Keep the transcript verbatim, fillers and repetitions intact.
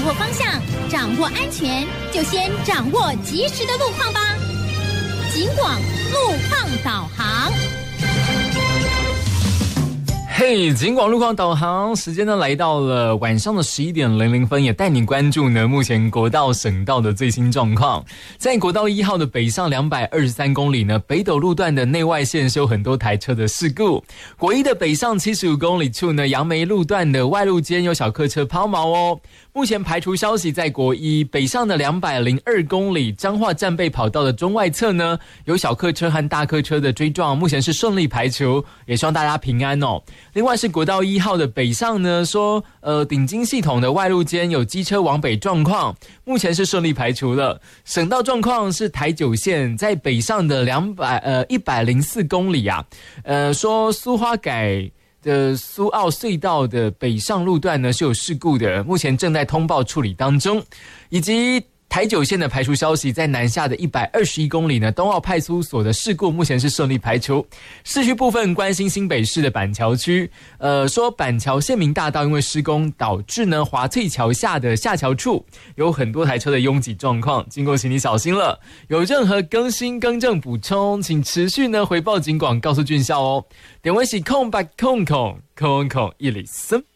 握方向，掌握安全，就先掌握及时的路况吧。警广路况导航。 嘿、hey, 警广路况导航时间呢来到了晚上的十一点零零分，也带你关注呢目前国道省道的最新状况。在国道一号的北上两百二十三公里呢，北斗路段的内外线是有很多台车的事故。国一的北上七十五公里处呢，杨梅路段的外路间有小客车抛锚哦。目前排除消息，在国一北上的两百零二公里彰化战备跑道的中外侧呢，有小客车和大客车的追撞，目前是顺利排除，也希望大家平安哦。另外是国道一号的北上呢，说呃顶金系统的外路间有机车往北状况，目前是顺利排除了。省道状况是台九线在北上的两百呃一百零四公里啊，呃说苏花改的苏澳隧道的北上路段呢是有事故的，目前正在通报处理当中，以及台九线的排除消息，在南下的一百二十一公里呢，东澳派出所的事故目前是顺利排除。市区部分关心新北市的板桥区，呃，说板桥县民大道因为施工导致呢华翠桥下的下桥处有很多台车的拥挤状况，经过请你小心了。有任何更新更正补充，请持续呢回报警广告诉俊孝哦。点位是空白空空空空一里森。